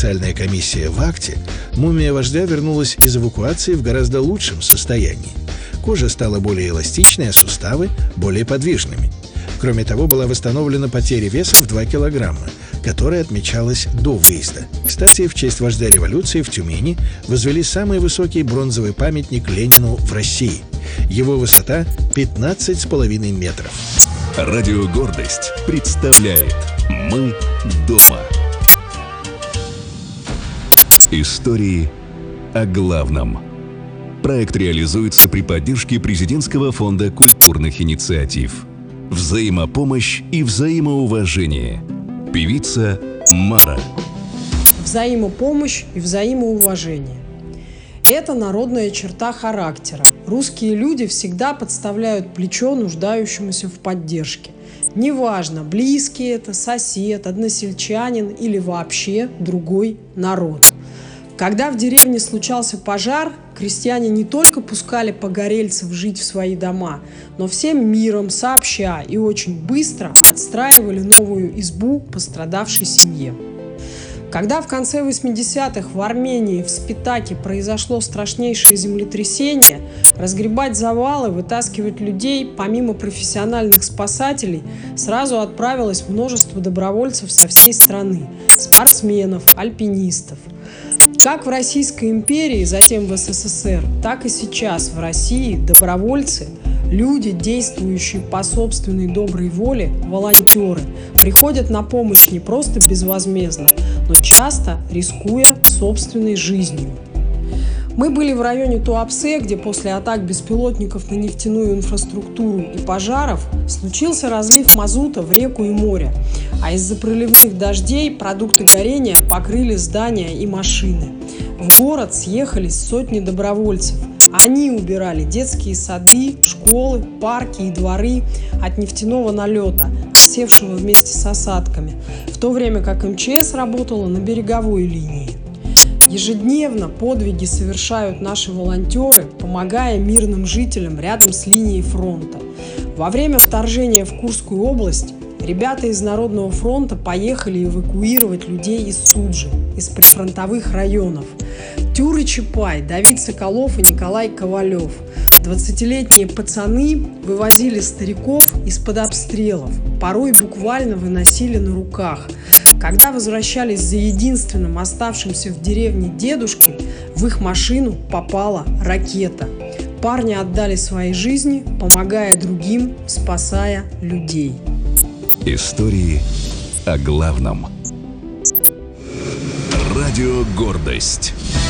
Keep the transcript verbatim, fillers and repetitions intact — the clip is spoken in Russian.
специальная комиссия в акте, мумия вождя вернулась из эвакуации в гораздо лучшем состоянии. Кожа стала более эластичной, а суставы – более подвижными. Кроме того, была восстановлена потеря веса в два килограмма, которая отмечалась до выезда. Кстати, в честь вождя революции в Тюмени возвели самый высокий бронзовый памятник Ленину в России. Его высота – пятнадцать с половиной метров. Радио «Гордость» представляет «Мы дома». Истории о главном. Проект реализуется при поддержке Президентского фонда культурных инициатив. Взаимопомощь и взаимоуважение. Певица Мара. Взаимопомощь и взаимоуважение. Это народная черта характера. Русские люди всегда подставляют плечо нуждающемуся в поддержке. Неважно, близкий это, сосед, односельчанин или вообще другой народ. Когда в деревне случался пожар, крестьяне не только пускали погорельцев жить в свои дома, но всем миром, сообща и очень быстро отстраивали новую избу пострадавшей семье. Когда в конце восьмидесятых в Армении, в Спитаке, произошло страшнейшее землетрясение, разгребать завалы, вытаскивать людей, помимо профессиональных спасателей, сразу отправилось множество добровольцев со всей страны – спортсменов, альпинистов. Как в Российской империи, затем в СССР, так и сейчас в России добровольцы, люди, действующие по собственной доброй воле, волонтеры, приходят на помощь не просто безвозмездно, но часто рискуя собственной жизнью. Мы были в районе Туапсе, где после атак беспилотников на нефтяную инфраструктуру и пожаров случился разлив мазута в реку и море, а из-за проливных дождей продукты горения покрыли здания и машины. В город съехались сотни добровольцев. Они убирали детские сады, школы, парки и дворы от нефтяного налета, осевшего вместе с осадками, в то время как эм че эс работала на береговой линии. Ежедневно подвиги совершают наши волонтеры, помогая мирным жителям рядом с линией фронта. Во время вторжения в Курскую область ребята из Народного фронта поехали эвакуировать людей из Суджи, из прифронтовых районов. Тюры Чапай, Давид Соколов и Николай Ковалев. двадцатилетние пацаны вывозили стариков из-под обстрелов, порой буквально выносили на руках. Когда возвращались за единственным оставшимся в деревне дедушкой, в их машину попала ракета. Парни отдали свои жизни, помогая другим, спасая людей. Истории о главном. Радио «Гордость».